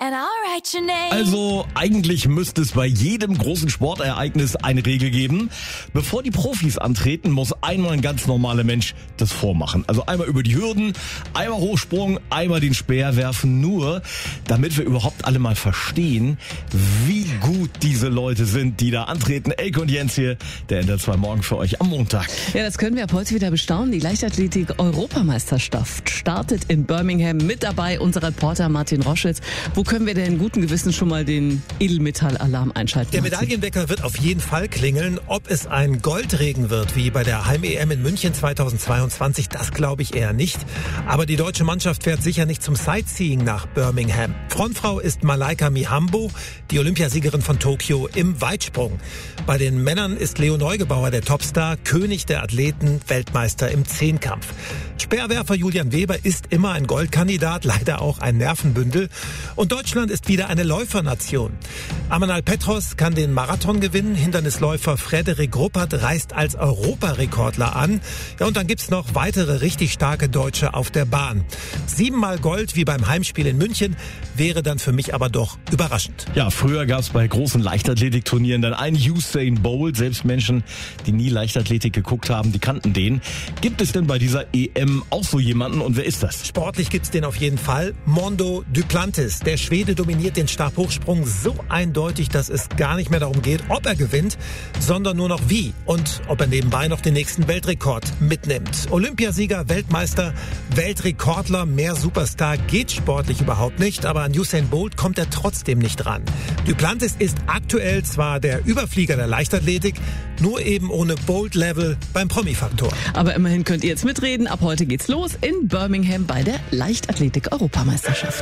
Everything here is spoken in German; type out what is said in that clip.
and I'll write your name. Also eigentlich müsste es bei jedem großen Sportereignis eine Regel geben. Bevor die Profis antreten, muss einmal ein ganz normaler Mensch das vormachen. Also einmal über die Hürden, einmal Hochsprung, einmal den Speer werfen. Nur, damit wir überhaupt alle mal verstehen, wie gut diese Leute sind, die da antreten. Elke und Jens hier, der Ender 2 morgen für euch am Montag. Ja, das können wir ab heute wieder bestaunen. Die Leichtathletik-Europameisterschaft startet in Birmingham. Mit dabei unser Reporter Martin Roschitz. Wo können wir denn guten Gewissens schon mal den Edelmetall-Alarm einschalten? Der Medaillenwecker wird auf jeden Fall klingeln. Ob es ein Goldregen wird, wie bei der Heim-EM in München 2022, das glaube ich eher nicht. Aber die deutsche Mannschaft fährt sicher nicht zum Sightseeing nach Birmingham. Frontfrau ist Malaika Mihambo, die Olympiasiegerin von Tokio im Weitsprung. Bei den Männern ist Leo Neugebauer der Topstar, König der Athleten, Weltmeister im Zehnkampf. Speerwerfer Julian Weber ist immer ein Goldkandidat, leider auch ein Nervenbündel. Und Deutschland ist wieder eine Läufernation. Amanal Petros kann den Marathon gewinnen. Hindernisläufer Frederik Ruppert reist als Europarekordler an. Ja, und dann gibt's noch weitere richtig starke Deutsche auf der Bahn. 7-mal Gold wie beim Heimspiel in München wäre dann für mich aber doch überraschend. Ja, früher gab es bei großen Leichtathletikturnieren dann einen Usain Bolt. Selbst Menschen, die nie Leichtathletik geguckt haben, die kannten den. Gibt es denn bei dieser EM auch so jemanden und wer ist das? Sportlich gibt's den auf jeden Fall. Mondo Duplantis. Der Schwede dominiert den Stabhochsprung so eindeutig, dass es gar nicht mehr darum geht, ob er gewinnt, sondern nur noch wie und ob er nebenbei noch den nächsten Weltrekord mitnimmt. Olympiasieger, Weltmeister, Weltrekordler, mehr Superstar geht sportlich überhaupt nicht, aber an Usain Bolt kommt er trotzdem nicht ran. Duplantis ist aktuell zwar der Überflieger der Leichtathletik, nur eben ohne Bolt-Level beim Promi-Faktor. Aber immerhin könnt ihr jetzt mitreden. Ab heute geht's los in Birmingham bei der Leichtathletik-Europameisterschaft.